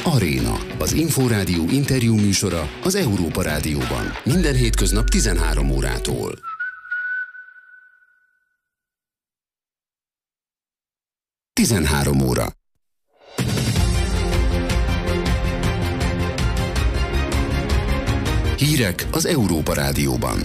Aréna, az Inforádió interjú műsora az Európa Rádióban. Minden hétköznap 13 órától. Tizenhárom óra. Hírek az Európa Rádióban.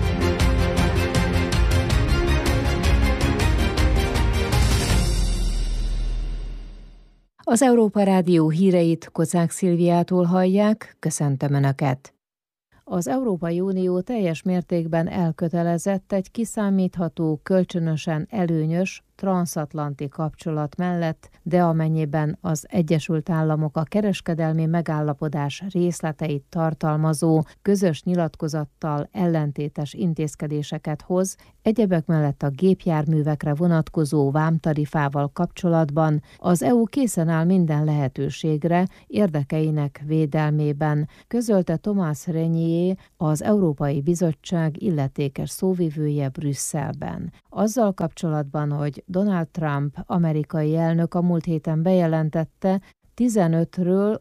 Az Európa Rádió híreit Kozák Szilviától hallják, köszöntöm Önöket! Az Európai Unió teljes mértékben elkötelezett egy kiszámítható, kölcsönösen előnyös, transzatlanti kapcsolat mellett, de amennyiben az Egyesült Államok a kereskedelmi megállapodás részleteit tartalmazó közös nyilatkozattal ellentétes intézkedéseket hoz, egyebek mellett a gépjárművekre vonatkozó vámtarifával kapcsolatban az EU készen áll minden lehetőségre érdekeinek védelmében, közölte Thomas Renier, az Európai Bizottság illetékes szóvivője Brüsszelben. Azzal kapcsolatban, hogy Donald Trump amerikai elnök a múlt héten bejelentette, 15-ről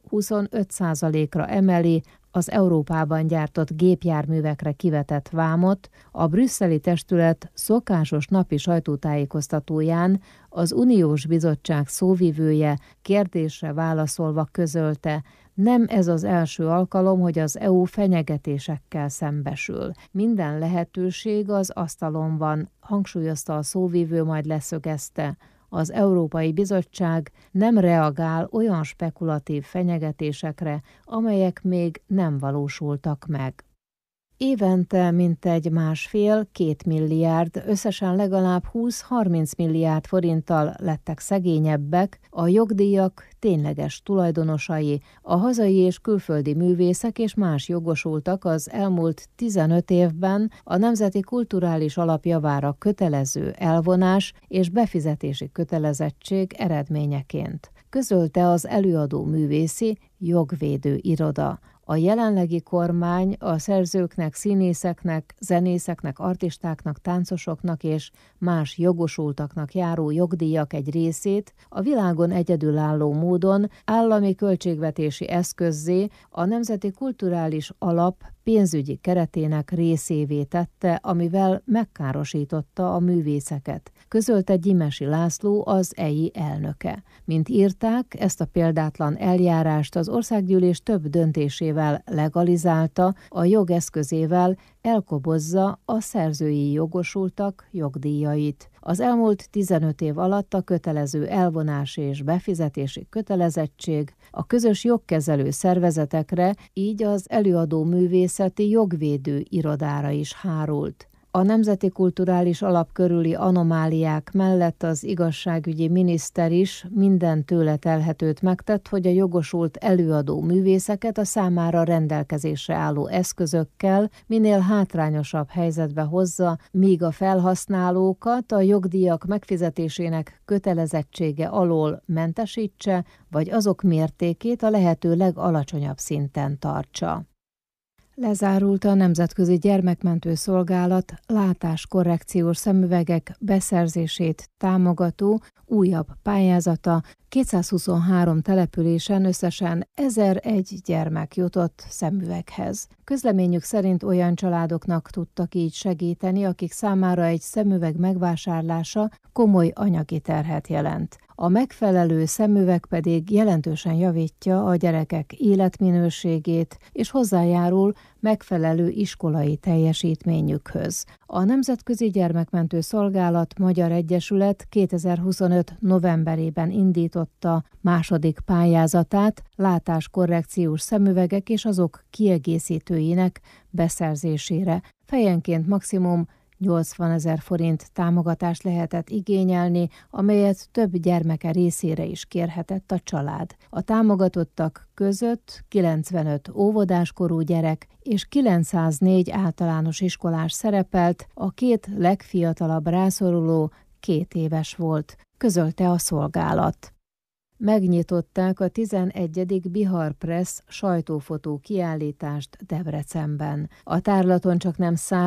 25%-ra emeli az Európában gyártott gépjárművekre kivetett vámot, a brüsszeli testület szokásos napi sajtótájékoztatóján az Uniós Bizottság szóvivője kérdésre válaszolva közölte, nem ez az első alkalom, hogy az EU fenyegetésekkel szembesül. Minden lehetőség az asztalon van, hangsúlyozta a szóvivő, majd leszögezte. Az Európai Bizottság nem reagál olyan spekulatív fenyegetésekre, amelyek még nem valósultak meg. Évente mintegy 1,5-2 milliárd, összesen legalább 20-30 milliárd forinttal lettek szegényebbek a jogdíjak tényleges tulajdonosai, a hazai és külföldi művészek és más jogosultak az elmúlt 15 évben a Nemzeti Kulturális Alap javára kötelező elvonás és befizetési kötelezettség eredményeként, közölte az előadó művészi jogvédő iroda. A jelenlegi kormány a szerzőknek, színészeknek, zenészeknek, artistáknak, táncosoknak és más jogosultaknak járó jogdíjak egy részét a világon egyedülálló módon állami költségvetési eszközzé, a Nemzeti Kulturális Alap pénzügyi keretének részévé tette, amivel megkárosította a művészeket, közölte Gyimesi László, az EI elnöke. Mint írták, ezt a példátlan eljárást az országgyűlés több döntésével legalizálta, a jogeszközével elkobozza a szerzői jogosultak jogdíjait. Az elmúlt 15 év alatt a kötelező elvonás és befizetési kötelezettség a közös jogkezelő szervezetekre, így az előadó művészeti jogvédő irodára is hárult. A Nemzeti Kulturális Alap körüli anomáliák mellett az igazságügyi miniszter is minden tőle telhetőt megtett, hogy a jogosult előadó művészeket a számára rendelkezésre álló eszközökkel minél hátrányosabb helyzetbe hozza, míg a felhasználókat a jogdíjak megfizetésének kötelezettsége alól mentesítse, vagy azok mértékét a lehető legalacsonyabb szinten tartsa. Lezárult a Nemzetközi Gyermekmentő Szolgálat látáskorrekciós szemüvegek beszerzését támogató újabb pályázata. 223 településen összesen 1001 gyermek jutott szemüveghez. Közleményük szerint olyan családoknak tudtak így segíteni, akik számára egy szemüveg megvásárlása komoly anyagi terhet jelent. A megfelelő szemüveg pedig jelentősen javítja a gyerekek életminőségét és hozzájárul megfelelő iskolai teljesítményükhöz. A Nemzetközi Gyermekmentő Szolgálat Magyar Egyesület 2025. novemberében indította második pályázatát látáskorrekciós szemüvegek és azok kiegészítőinek beszerzésére. Fejenként maximum 80 000 forint támogatást lehetett igényelni, amelyet több gyermeke részére is kérhetett a család. A támogatottak között 95 óvodáskorú gyerek és 904 általános iskolás szerepelt, a két legfiatalabb rászoruló 2 éves volt, közölte a szolgálat. Megnyitották a 11. Bihar Press sajtófotó kiállítást Debrecenben. A tárlaton csaknem 100,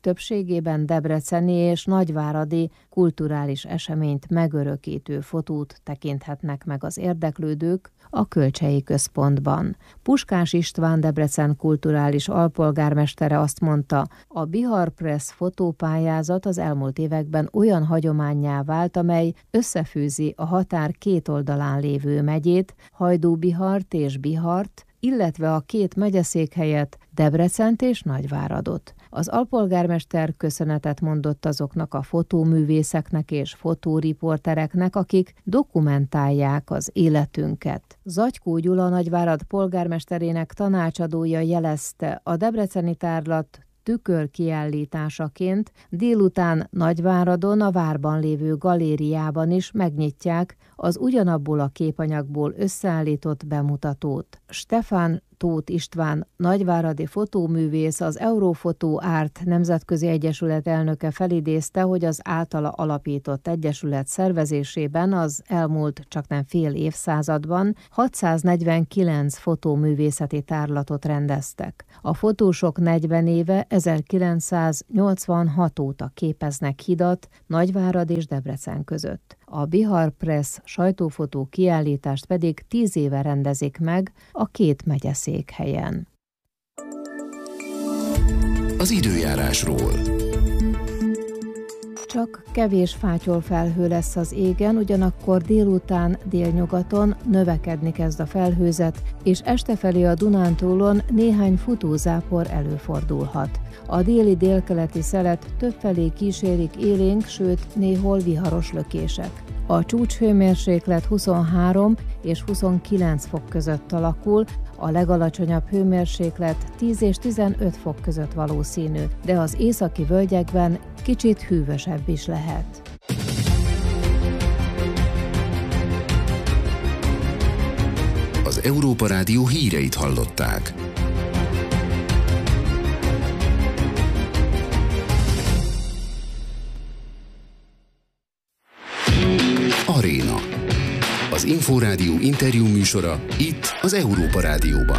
többségében debreceni és nagyváradi kulturális eseményt megörökítő fotót tekinthetnek meg az érdeklődők a Kölcsei Központban. Puskás István Debrecen kulturális alpolgármestere azt mondta, a Bihar Press fotópályázat az elmúlt években olyan hagyománnyá vált, amely összefűzi a határ két oldalán lévő megyét, Hajdú-Bihart és Bihart, illetve a két megyeszékhelyet, Debrecent és Nagyváradot. Az alpolgármester köszönetet mondott azoknak a fotóművészeknek és fotóriportereknek, akik dokumentálják az életünket. Zagykó Gyula Nagyvárad polgármesterének tanácsadója jelezte, a debreceni tárlat tükörkiállításaként délután Nagyváradon a várban lévő galériában is megnyitják az ugyanabból a képanyagból összeállított bemutatót. Stefán Tóth István nagyváradi fotóművész, az Eurofotó Art Nemzetközi Egyesület elnöke felidézte, hogy az általa alapított egyesület szervezésében az elmúlt csaknem fél évszázadban 649 fotóművészeti tárlatot rendeztek. A fotósok 40 éve 1986 óta képeznek hidat Nagyvárad és Debrecen között. A Bihar Press sajtófotó kiállítást pedig 10 éve rendezik meg a két megyeszékhelyen. Az időjárásról. Csak kevés fátyolfelhő lesz az égen, ugyanakkor délután délnyugaton növekedni kezd a felhőzet, és este felé a Dunántúlon néhány futózápor előfordulhat. A déli délkeleti szelet többfelé kísérik élénk, sőt néhol viharos lökések. A csúcshőmérséklet 23 és 29 fok között alakul, a legalacsonyabb hőmérséklet 10 és 15 fok között valószínű, de az északi völgyekben kicsit hűvösebb is lehet. Az Európa Rádió híreit hallották. Aréna. Az Inforádió interjú műsora itt az Európa Rádióban.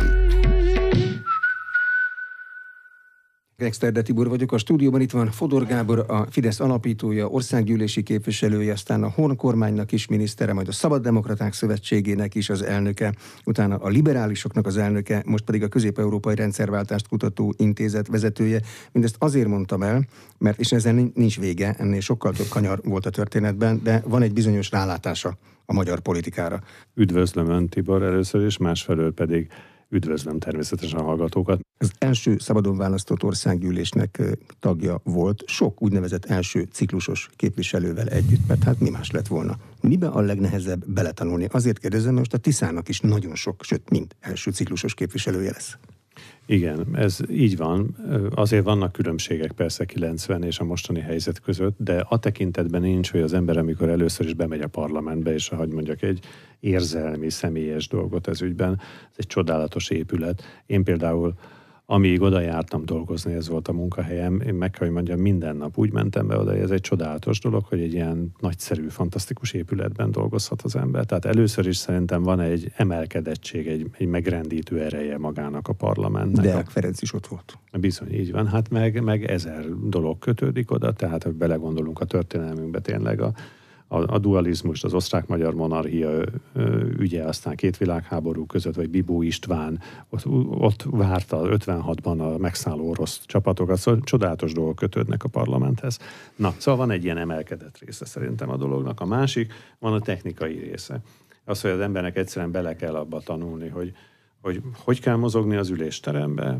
Exterde Tibor vagyok, a stúdióban itt van Fodor Gábor, a Fidesz alapítója, országgyűlési képviselője, aztán a Horn kormánynak is minisztere, majd a Szabaddemokraták Szövetségének is az elnöke, utána a liberálisoknak az elnöke, most pedig a Közép-Európai Rendszerváltást Kutató Intézet vezetője. Mindezt azért mondtam el, mert és ezen nincs vége, ennél sokkal több kanyar volt a történetben, de van egy bizonyos rálátása a magyar politikára. Üdvözlöm Ön, Tibor, először is, másfelől pedig üdvözlöm természetesen a hallgatókat. Az első szabadon választott országgyűlésnek tagja volt, sok úgynevezett első ciklusos képviselővel együtt, mert hát mi más lett volna. Miben a legnehezebb beletanulni? Azért kérdezem, mert most a Tiszának is nagyon sok, sőt mind első ciklusos képviselője lesz. Igen, ez így van. Azért vannak különbségek persze 90 és a mostani helyzet között, de a tekintetben nincs, hogy az ember, amikor először is bemegy a parlamentbe, és hogy mondjak egy érzelmi, személyes dolgot ez ügyben, ez egy csodálatos épület. Én például, amíg oda jártam dolgozni, ez volt a munkahelyem, én meg kell, hogy mondjam, minden nap úgy mentem be oda, ez egy csodálatos dolog, hogy egy ilyen nagyszerű, fantasztikus épületben dolgozhat az ember. Tehát először is szerintem van egy emelkedettség, egy megrendítő ereje magának a parlamentnek. Deák Ferenc is ott volt. Bizony, így van. Hát meg 1000 dolog kötődik oda, tehát ha belegondolunk a történelmünkbe tényleg a dualizmus, az osztrák-magyar monarchia ügye, aztán két világháború között, vagy Bibó István, ott várta 56-ban a megszálló orosz csapatokat, szóval csodálatos dolgok kötődnek a parlamenthez. Na, szóval van egy ilyen emelkedett része szerintem a dolognak. A másik, van a technikai része. Az, hogy az embernek egyszerűen bele kell abba tanulni, hogy kell mozogni az ülésterembe,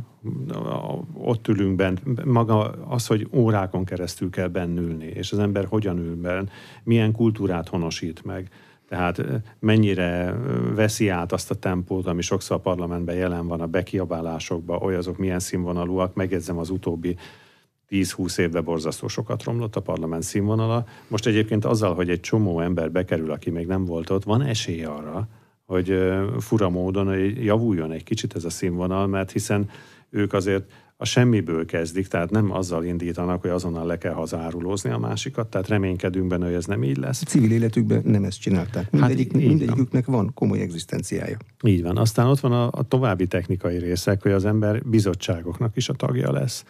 ott ülünk bent, maga az, hogy órákon keresztül kell bennülni, és az ember hogyan ül benn, milyen kultúrát honosít meg, tehát mennyire veszi át azt a tempót, ami sokszor a parlamentben jelen van, a bekiabálásokban, azok milyen színvonalúak, megjegyzem az utóbbi 10-20 évben borzasztó sokat romlott a parlament színvonala. Most egyébként azzal, hogy egy csomó ember bekerül, aki még nem volt ott, van esély arra, hogy fura módon javuljon egy kicsit ez a színvonal, mert hiszen ők azért a semmiből kezdik, tehát nem azzal indítanak, hogy azonnal le kell hazárulózni a másikat, tehát reménykedünk benne, hogy ez nem így lesz. A civil életükben nem ezt csinálták. Mindegyiküknek van komoly egzisztenciája. Így van. Aztán ott van a további technikai részek, hogy az ember bizottságoknak is a tagja lesz.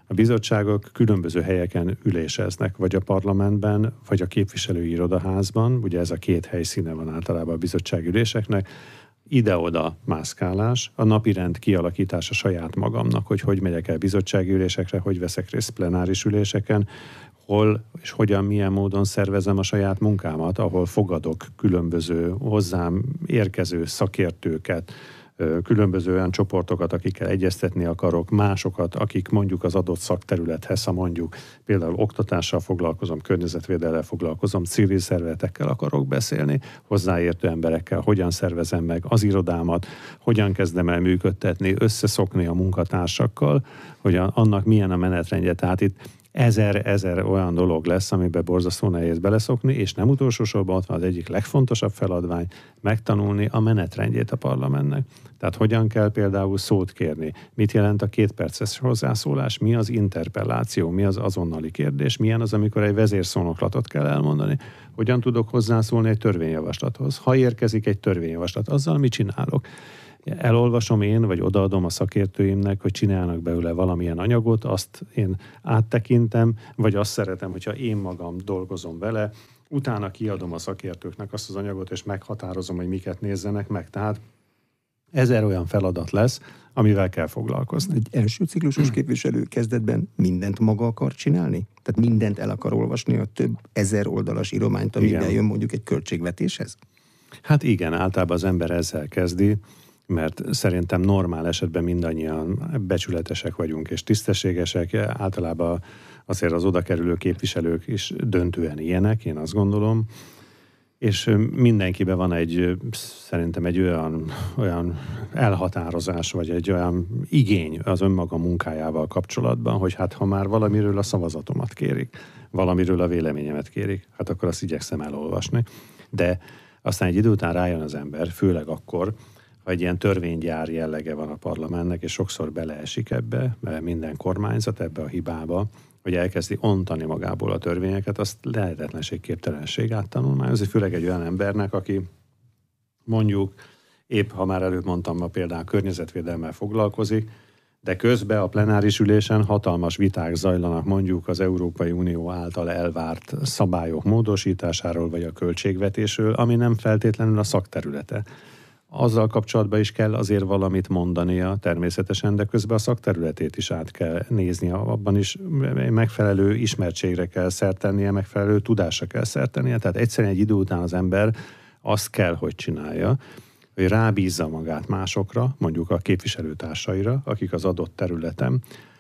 A bizottságok különböző helyeken üléseznek, vagy a parlamentben, vagy a képviselői irodaházban, ugye ez a két helyszíne van általában a bizottsági üléseknek, ide-oda mászkálás, a napirend kialakítása saját magamnak, hogy megyek el bizottsági ülésekre, hogy veszek részt plenáris üléseken, hol és hogyan, milyen módon szervezem a saját munkámat, ahol fogadok különböző hozzám érkező szakértőket, különböző olyan csoportokat, akikkel egyeztetni akarok, másokat, akik mondjuk az adott szakterülethez, ha mondjuk például oktatással foglalkozom, környezetvédelemmel foglalkozom, civil szervezetekkel akarok beszélni, hozzáértő emberekkel, hogyan szervezem meg az irodámat, hogyan kezdem el működtetni, összeszokni a munkatársakkal, hogy annak milyen a menetrendje. Tehát itt ezer olyan dolog lesz, amiben borzasztó nehéz beleszokni, és nem utolsó sorban ott van az egyik legfontosabb feladvány, megtanulni a menetrendjét a parlamentnek. Tehát hogyan kell például szót kérni, mit jelent a 2 perces hozzászólás, mi az interpelláció, mi az azonnali kérdés, milyen az, amikor egy vezérszónoklatot kell elmondani, hogyan tudok hozzászólni egy törvényjavaslathoz. Ha érkezik egy törvényjavaslat, azzal mit csinálok? Elolvasom én, vagy odaadom a szakértőimnek, hogy csinálnak belőle valamilyen anyagot, azt én áttekintem, vagy azt szeretem, hogyha én magam dolgozom vele, utána kiadom a szakértőknek azt az anyagot, és meghatározom, hogy miket nézzenek meg. Tehát 1000 olyan feladat lesz, amivel kell foglalkozni. Egy első ciklusos képviselő kezdetben mindent maga akar csinálni? Tehát mindent el akar olvasni, a több 1000 oldalas írományt, ami jön mondjuk egy költségvetéshez? Hát igen, általában az ember ezzel kezdi, mert szerintem normál esetben mindannyian becsületesek vagyunk és tisztességesek. Általában azért az oda kerülő képviselők is döntően ilyenek, én azt gondolom. És mindenkiben van szerintem egy olyan elhatározás, vagy egy olyan igény az önmaga munkájával kapcsolatban, hogy hát ha már valamiről a szavazatomat kérik, valamiről a véleményemet kérik, hát akkor azt igyekszem elolvasni. De aztán egy idő után rájön az ember, főleg akkor, ha egy ilyen törvénygyár jellege van a parlamentnek, és sokszor beleesik ebbe, mert minden kormányzat ebbe a hibába, hogy elkezdi ontani magából a törvényeket, azt lehetetlenség, képtelenség áttanulmányozni, főleg egy olyan embernek, aki mondjuk épp, ha már előbb mondtam, ma például környezetvédelemmel foglalkozik, de közben a plenáris ülésen hatalmas viták zajlanak mondjuk az Európai Unió által elvárt szabályok módosításáról, vagy a költségvetésről, ami nem feltétlenül a szakterülete. Azzal kapcsolatban is kell azért valamit mondania természetesen, de közben a szakterületét is át kell néznie, abban is megfelelő ismertségre kell szert tennie, megfelelő tudásra kell szert tennie. Tehát egyszerűen egy idő után az ember azt kell, hogy csinálja, hogy rábízza magát másokra, mondjuk a képviselőtársaira, akik az adott területen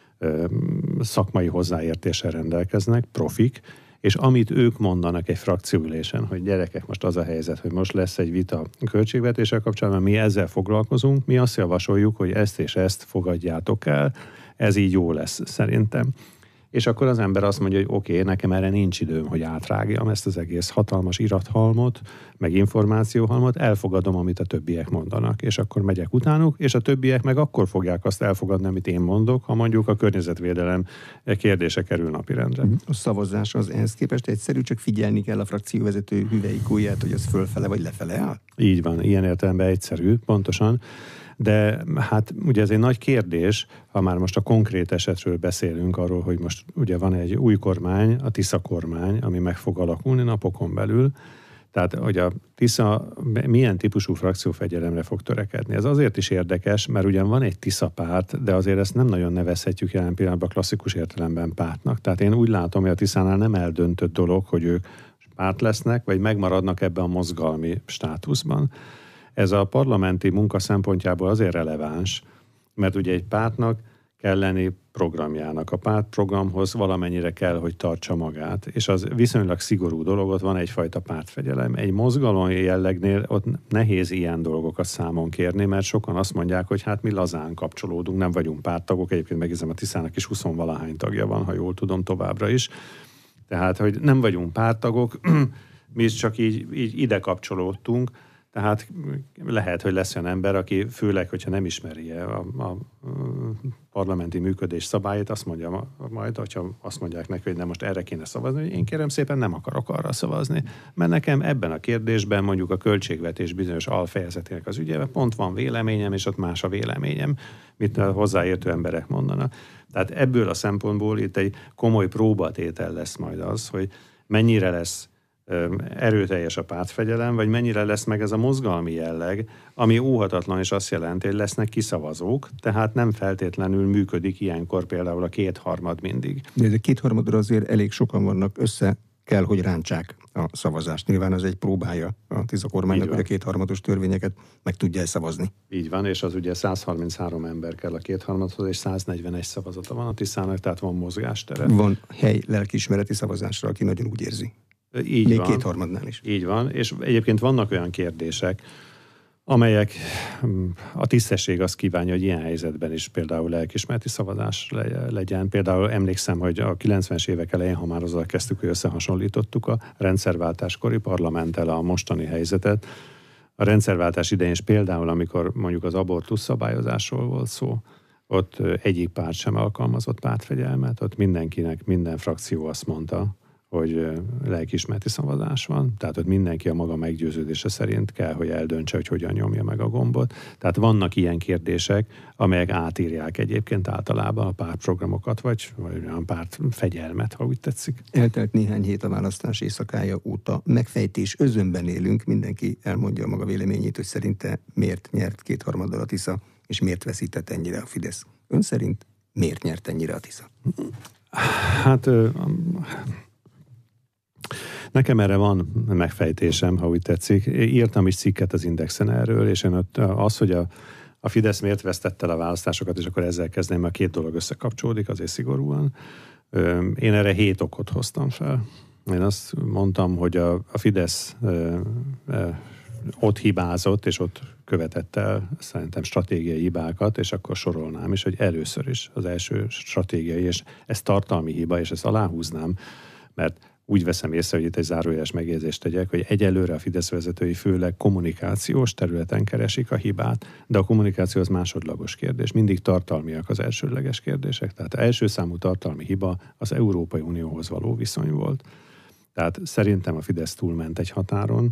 szakmai hozzáértéssel rendelkeznek, profik, és amit ők mondanak egy frakcióülésen, hogy gyerekek, most az a helyzet, hogy most lesz egy vita költségvetéssel kapcsolatban, mi ezzel foglalkozunk, mi azt javasoljuk, hogy ezt és ezt fogadjátok el, ez így jó lesz szerintem. És akkor az ember azt mondja, hogy oké, nekem erre nincs időm, hogy átrágjam ezt az egész hatalmas irathalmot, meg információhalmot, elfogadom, amit a többiek mondanak, és akkor megyek utánuk, és a többiek meg akkor fogják azt elfogadni, amit én mondok, ha mondjuk a környezetvédelem kérdése kerül napirendre. A szavazás az ehhez képest egyszerű, csak figyelni kell a frakcióvezető hüvelykújját, hogy az fölfele vagy lefele áll? Így van, ilyen értelemben egyszerű, pontosan. De hát ugye ez egy nagy kérdés, ha már most a konkrét esetről beszélünk arról, hogy most ugye van egy új kormány, a Tisza kormány, ami meg fog alakulni napokon belül, tehát hogy a Tisza milyen típusú frakciófegyelemre fog törekedni. Ez azért is érdekes, mert ugyan van egy Tisza párt, de azért ezt nem nagyon nevezhetjük jelen pillanatban klasszikus értelemben pártnak. Tehát én úgy látom, hogy a Tiszánál nem eldöntött dolog, hogy ők párt lesznek, vagy megmaradnak ebben a mozgalmi státuszban. Ez a parlamenti munka szempontjából azért releváns, mert ugye egy pártnak kell lenni programjának. A pártprogramhoz valamennyire kell, hogy tartsa magát, és az viszonylag szigorú dolog, ott van egyfajta pártfegyelem. Egy mozgalom jellegnél ott nehéz ilyen dolgokat számon kérni, mert sokan azt mondják, hogy hát mi lazán kapcsolódunk, nem vagyunk párttagok, egyébként megnézem, a Tiszának is 20-valahány tagja van, ha jól tudom, továbbra is. Tehát, hogy nem vagyunk párttagok, mi is csak így ide kapcsolódtunk. Tehát lehet, hogy lesz olyan ember, aki főleg, hogyha nem ismeri a parlamenti működés szabályait, azt mondja majd, hogyha azt mondják neki, hogy nem most erre kéne szavazni, hogy én kérem szépen nem akarok arra szavazni. Mert nekem ebben a kérdésben mondjuk a költségvetés bizonyos alfejezetének az ügyében pont van véleményem, és ott más a véleményem, mit a hozzáértő emberek mondanak. Tehát ebből a szempontból itt egy komoly próbatétel lesz majd az, hogy mennyire lesz erőteljes a pártfegyelem, vagy mennyire lesz meg ez a mozgalmi jelleg, ami óhatatlan, és azt jelenti, hogy lesznek kiszavazók, tehát nem feltétlenül működik ilyenkor például a 2/3 mindig. De a 2/3 azért elég sokan vannak, össze kell, hogy rántsák a szavazást. Nyilván az egy próbája a Tisza kormánynak, hogy a 2/3 törvényeket meg tudja szavazni. Így van, és az ugye 133 ember kell a 2/3-hoz, és 141 szavazata van a Tiszának, tehát van mozgástere. Van hely lelkiismereti szavazásra, aki nagyon úgy érzi. Így még van. 2/3 is. Így van, és egyébként vannak olyan kérdések, amelyek a tisztesség azt kívánja, hogy ilyen helyzetben is például lelkiismereti szavazás legyen. Például emlékszem, hogy a 90-es évek elején, ha már azzal kezdtük, hogy összehasonlítottuk a rendszerváltáskori parlamenttel a mostani helyzetet. A rendszerváltás idején is például, amikor mondjuk az abortusz szabályozásról volt szó, ott egyik párt sem alkalmazott pártfegyelmet, ott mindenkinek, minden frakció azt mondta, hogy lelkiismereti szavazás van, tehát ott mindenki a maga meggyőződése szerint kell, hogy eldöntse, hogy hogyan nyomja meg a gombot. Tehát vannak ilyen kérdések, amelyek átírják egyébként általában a pártprogramokat, vagy olyan pártfegyelmet, ha úgy tetszik. Eltelt néhány hét a választás éjszakája óta. Megfejtés özönben élünk, mindenki elmondja a maga véleményét, hogy szerinte miért nyert 2/3 a Tisza, és miért veszített ennyire a Fidesz. Ön szerint miért nyert ennyire a Tisza? Hát... Nekem erre van megfejtésem, ha úgy tetszik. Írtam is cikket az Indexen erről, és én ott az, hogy a Fidesz miért vesztette el a választásokat, és akkor ezzel kezdeném, mert 2 dolog összekapcsolódik azért szigorúan. Én erre 7 okot hoztam fel. Én azt mondtam, hogy a Fidesz ott hibázott, és ott követett el szerintem stratégiai hibákat, és akkor sorolnám is, hogy először is az első stratégiai, és ez tartalmi hiba, és ezt aláhúznám, mert úgy veszem észre, hogy itt egy zárójeles megjegyzést tegyek, hogy egyelőre a Fidesz vezetői főleg kommunikációs területen keresik a hibát, de a kommunikáció az másodlagos kérdés. Mindig tartalmiak az elsődleges kérdések. Tehát az első számú tartalmi hiba az Európai Unióhoz való viszony volt. Tehát szerintem a Fidesz túlment egy határon.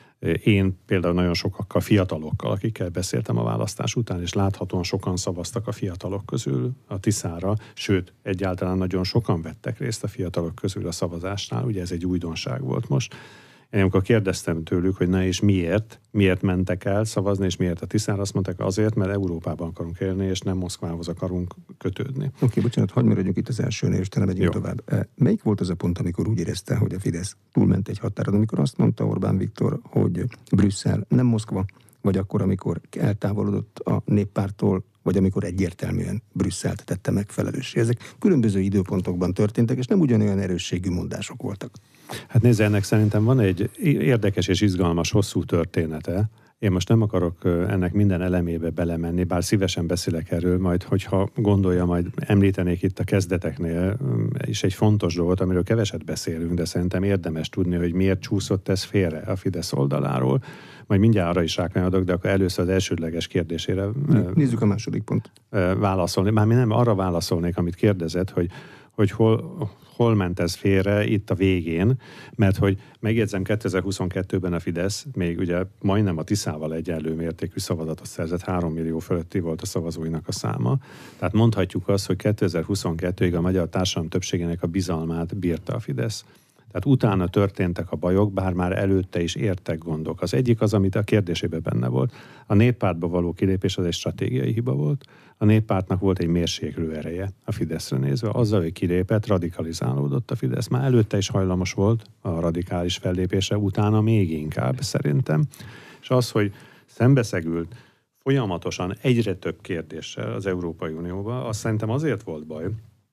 Én például nagyon sokakkal, fiatalokkal, akikkel beszéltem a választás után, és láthatóan sokan szavaztak a fiatalok közül a Tiszára, sőt, egyáltalán nagyon sokan vettek részt a fiatalok közül a szavazásnál, ugye ez egy újdonság volt most. Én amikor kérdeztem tőlük, hogy na és miért mentek el szavazni, és miért a Tiszára, azt mondták, azért, mert Európában akarunk élni, és nem Moszkvához akarunk kötődni. Oké, bocsánat, hadd maradjunk itt az elsőnél, és te nem megyünk tovább. Melyik volt az a pont, amikor úgy érezte, hogy a Fidesz túlment egy határon, amikor azt mondta Orbán Viktor, hogy Brüsszel nem Moszkva, vagy akkor, amikor eltávolodott a Néppárttól, vagy amikor egyértelműen Brüsszelt tette megfelelőssé. Ezek különböző időpontokban történtek, és nem ugyanolyan erősségű mondások voltak. Hát nézd, ennek szerintem van egy érdekes és izgalmas, hosszú története. Én most nem akarok ennek minden elemébe belemenni, bár szívesen beszélek erről, majd, hogyha gondolja, majd említenék itt a kezdeteknél is egy fontos dolgot, amiről keveset beszélünk, de szerintem érdemes tudni, hogy miért csúszott ez félre a Fidesz oldaláról. Majd mindjárt arra is rákanyadok, de akkor először az elsődleges kérdésére nézzük a második pont. Válaszolni. Már nem arra válaszolnék, amit kérdezett, hogy hol ment ez félre itt a végén, mert hogy megjegyzem, 2022-ben a Fidesz még ugye majdnem a Tiszával egyenlő mértékű szavazatot szerzett, 3 millió fölötti volt a szavazóinak a száma. Tehát mondhatjuk azt, hogy 2022-ig a magyar társadalom többségének a bizalmát bírta a Fidesz. Tehát utána történtek a bajok, bár már előtte is értek gondok. Az egyik az, amit a kérdésében benne volt. A Néppártba való kilépés az egy stratégiai hiba volt. A Néppártnak volt egy mérséklő ereje a Fideszre nézve. Azzal, hogy kilépett, radikalizálódott a Fidesz. Már előtte is hajlamos volt a radikális fellépése, utána még inkább szerintem. És az, hogy szembeszegült folyamatosan egyre több kérdéssel az Európai Unióba, az szerintem azért volt baj,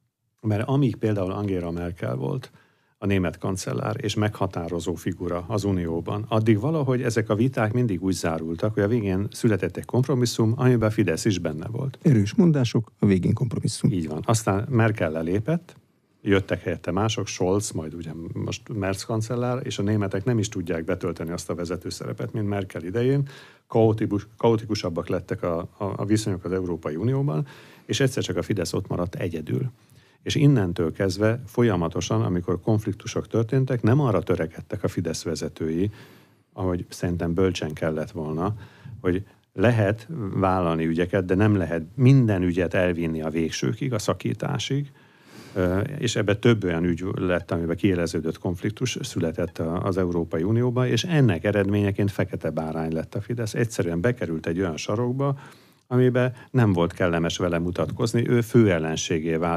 mert amíg például Angela Merkel volt a német kancellár és meghatározó figura az Unióban, addig valahogy ezek a viták mindig úgy zárultak, hogy a végén született egy kompromisszum, amiben Fidesz is benne volt. Erős mondások, a végén kompromisszum. Így van. Aztán Merkel lelépett, jöttek helyette mások, Scholz, majd ugye most Merz kancellár, és a németek nem is tudják betölteni azt a vezető szerepet, mint Merkel idején. Kaotikusabbak lettek a viszonyok az Európai Unióban, és egyszer csak a Fidesz ott maradt egyedül. És innentől kezdve folyamatosan, amikor konfliktusok történtek, nem arra törekedtek a Fidesz vezetői, ahogy szerintem bölcsen kellett volna, hogy lehet vállalni ügyeket, de nem lehet minden ügyet elvinni a végsőkig, a szakításig, és ebbe több olyan ügy lett, amiben kiéleződött konfliktus született az Európai Unióban, és ennek eredményeként fekete bárány lett a Fidesz. Egyszerűen bekerült egy olyan sarokba, amiben nem volt kellemes vele mutatkozni, ő fő ellenségé vált